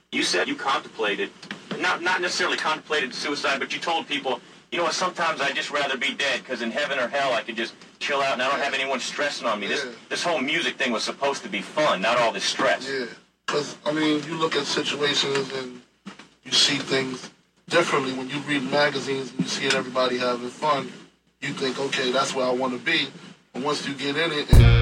You said you contemplated, not necessarily contemplated suicide, but you told people, you know what, sometimes I'd just rather be dead because in heaven or hell I could just chill out and I don't have anyone stressing on me. This whole music thing was supposed to be fun, not all this stress. Yeah, because, I mean, you look at situations and you see things differently. When you read magazines and you see everybody having fun, you think, okay, that's where I want to be. But once you get in it and